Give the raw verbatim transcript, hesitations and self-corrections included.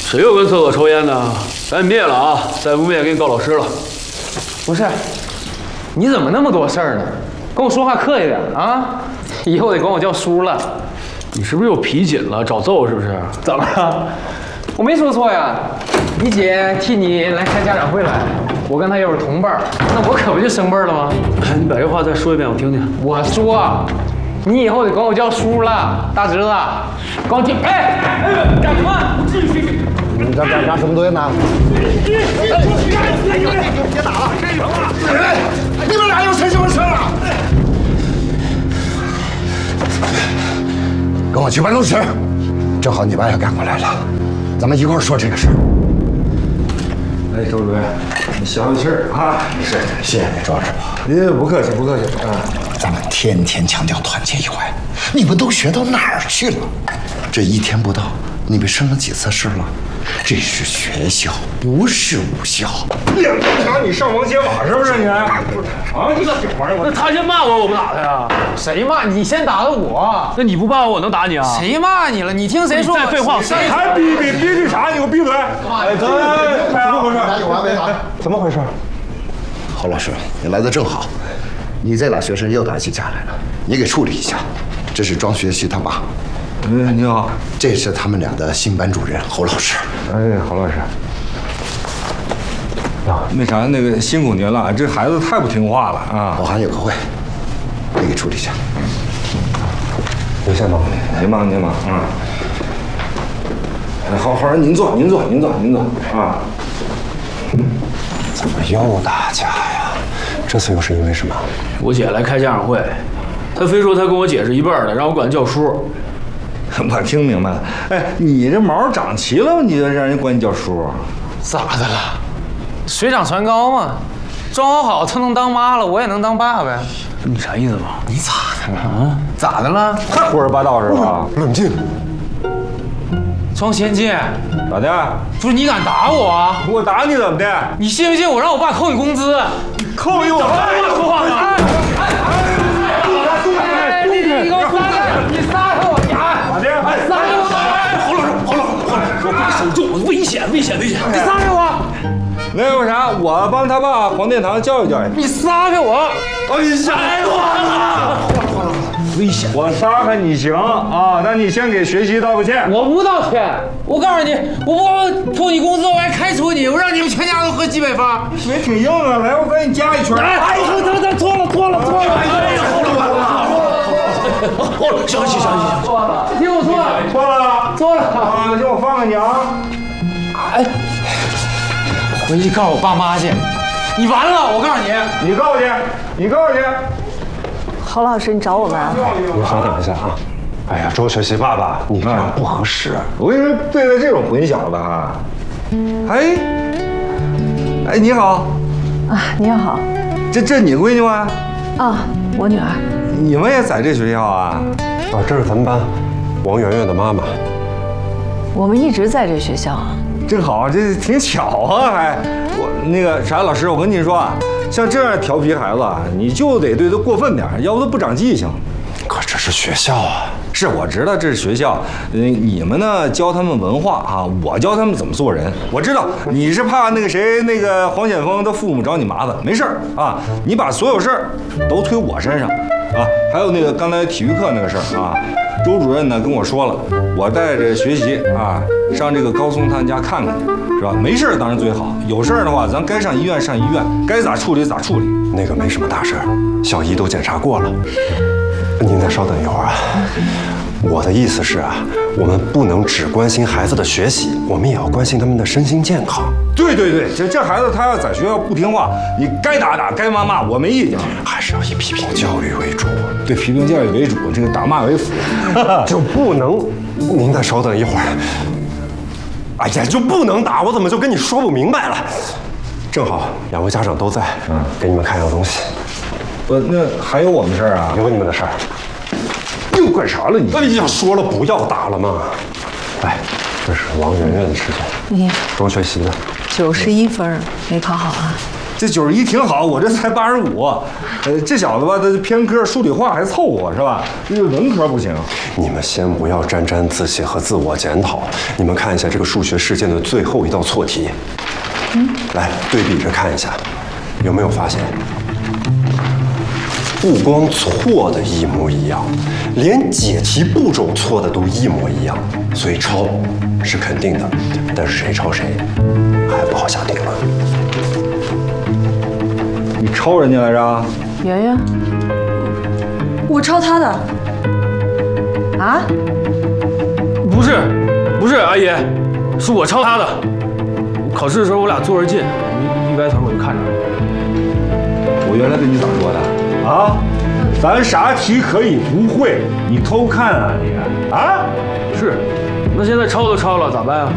谁又跟厕所抽烟呢？赶紧灭了啊！再不灭，给你告老师了。 不是，你怎么那么多事儿呢？跟我说话客气点啊！以后得管我叫叔了。 你是不是又皮紧了？找揍是不是？ 怎么了？我没说错呀。你姐替你来开家长会来，我跟她又是同辈儿，那我可不就升辈儿了吗？ 你把这话再说一遍，我听听。 我说。 你以后得管我叫叔了，大侄子，管我叫哎哎，长官，继续。 你干干干什么东西呢？别打了，干什么？你们俩有谁什么事了？跟我去办公室，正好你爸也赶过来了，咱们一块儿说这个事儿。 哎，周主任，你消消气儿啊！ 是，谢谢你，周老师。 您不客气，不客气啊。 咱们天天强调团结一怀，你们都学到哪儿去了？这一天不到，你们生了几次事了？这是学校，不是武校。 两天前你上房揭瓦是不是你？啊，你个小玩意儿！ 那他先骂我，我不打他呀？ 谁骂你？先打的我。 那你不骂我，我能打你啊？ 谁骂你了？你听谁说？ 再废话， 谁还逼逼逼逼啥？你给我闭嘴！哎，怎么回事？ 有完没完？ 怎么回事？ 郝老师，你来的正好。 你这俩学生又打起架来了，你给处理一下。这是庄学习他爸， 嗯，你好， 这是他们俩的新班主任侯老师。 哎，侯老师，啊，那啥，那个辛苦您了，这孩子太不听话了啊！ 我还有个会，你给处理一下。 您先忙，您忙您忙啊。哎，好好，您坐，您坐，您坐，您坐啊。 怎么又打架呀？ 这次又是因为什么？ 我姐来开家长会，她非说她跟我姐是一辈儿的，让我管她叫叔。 我听明白了。哎，你这毛长齐了，你就让人管你叫叔？ 咋的了？水涨船高嘛，装好好，她能当妈了，我也能当爸呗。 你啥意思吧？ 你咋的了？啊？咋的了？ 太胡说八道是吧？ 冷静。 庄先进， 咋的？ 不是你敢打我啊？ 我打你怎么的？ 你信不信我让我爸扣你工资？ 扣你我爸说话呢！你你给我撒开！你撒开我！你还咋的？ 撒开我！ 侯老师，侯老师，侯老师，我爸手重，危险，危险，危险！ 你撒开我！ 那个啥，我帮他爸黄殿堂教育教育你。 你撒开我！ 哎呀，我了！危险！我撒开你行啊，那你先给学习道个歉。 我不道歉！我告诉你，我不扣你工资，我还开除你，我让你们全家都喝西北风。 嘴挺硬啊，来，我给你加一圈。 哎，等等等，错了错了错了！ 哎呀，好了好了好了，行行行行， 错了，听我错了错了错了啊！让我放开你啊！ 哎，回去告诉我爸妈去，你完了！我告诉你， 你告诉去，你告诉去。 侯老师，你找我们啊？ 您稍等一下啊！哎呀，周学习爸爸，你这样不合适。 我跟你说，对待这种混小子哈，哎，哎，你好， 啊，你好。 这这你闺女吗？ 啊，我女儿。 你们也在这学校啊？ 啊，这是咱们班王媛媛的妈妈。 我们一直在这学校。 正好，这挺巧啊，还我那个啥，老师，我跟您说啊。 像这样调皮孩子啊，你就得对他过分点，要不他不长记性。 可这是学校啊！ 是我知道这是学校，嗯，你们呢教他们文化啊，我教他们怎么做人。我知道你是怕那个谁，那个黄显峰他父母找你麻烦，没事儿啊，你把所有事儿都推我身上啊。还有那个刚才体育课那个事儿啊，周主任呢跟我说了，我带着学习啊上这个高松他们家看看去。 是吧？没事儿当然最好，有事儿的话，咱该上医院上医院，该咋处理咋处理。 那个没什么大事儿，校医都检查过了。您再稍等一会儿啊。我的意思是啊，我们不能只关心孩子的学习，我们也要关心他们的身心健康。 对对对，这这孩子他要在学校不听话，你该打打，该骂骂，我没意见， 还是要以批评教育为主。 对，批评教育为主，这个打骂为辅， 就不能。您再稍等一会儿。 哎呀，就不能打！我怎么就跟你说不明白了？正好两位家长都在，嗯，给你们看样东西。 我那还有我们事儿啊？ 有你们的事儿。 又干啥了你？ 哎呀，说了不要打了嘛。来，这是王媛媛的试卷， 你周学习的， 九十一分，没考好啊？ 这九十一挺好，我这才八十五。呃，这小子吧，他偏科，数理化还凑合是吧？这个文科不行。 你们先不要沾沾自喜和自我检讨，你们看一下这个数学事件的最后一道错题，嗯，来对比着看一下，有没有发现？不光错的一模一样，连解题步骤错的都一模一样，所以抄是肯定的，但是谁抄谁还不好下定论。 你抄人家来着？ 圆圆， 我抄他的。 啊？ 不是，不是，阿姨，是我抄他的。考试的时候我俩坐着近，一一歪头我就看着了。 我原来跟你咋说的？啊，咱啥题可以不会，你偷看啊你啊？ 是，那现在抄都抄了，咋办啊？